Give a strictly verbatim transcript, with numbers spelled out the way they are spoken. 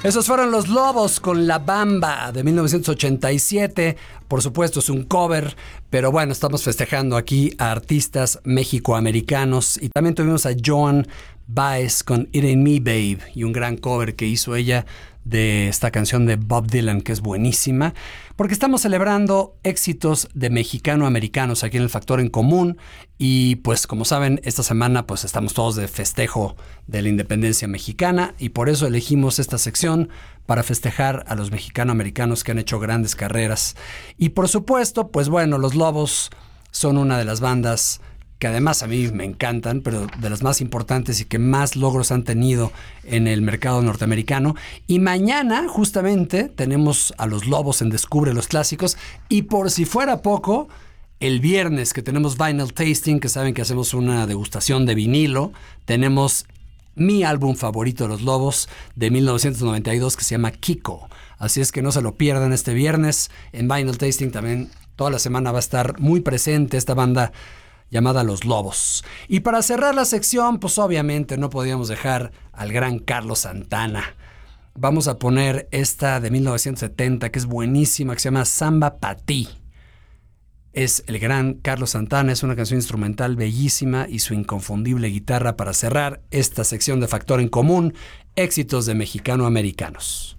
Esos fueron Los Lobos con La Bamba de mil novecientos ochenta y siete. Por supuesto es un cover, pero bueno, estamos festejando aquí a artistas mexicoamericanos. Y también tuvimos a Joan Baez con It Ain't Me Babe, y un gran cover que hizo ella de esta canción de Bob Dylan, que es buenísima, porque estamos celebrando éxitos de mexicano-americanos aquí en el Factor en Común. Y pues como saben, esta semana pues estamos todos de festejo de la independencia mexicana, y por eso elegimos esta sección para festejar a los mexicano-americanos que han hecho grandes carreras. Y por supuesto, pues bueno, Los Lobos son una de las bandas que además a mí me encantan, pero de las más importantes y que más logros han tenido en el mercado norteamericano. Y mañana justamente tenemos a Los Lobos en Descubre los Clásicos, y por si fuera poco, el viernes que tenemos Vinyl Tasting, que saben que hacemos una degustación de vinilo, tenemos mi álbum favorito de Los Lobos de mil novecientos noventa y dos, que se llama Kiko. Así es que no se lo pierdan este viernes en Vinyl Tasting. También toda la semana va a estar muy presente esta banda llamada Los Lobos. Y para cerrar la sección, pues obviamente no podíamos dejar al gran Carlos Santana. Vamos a poner esta de mil novecientos setenta, que es buenísima, que se llama Samba Pa' Ti. Es el gran Carlos Santana, es una canción instrumental bellísima y su inconfundible guitarra para cerrar esta sección de Factor en Común, éxitos de mexicano-americanos.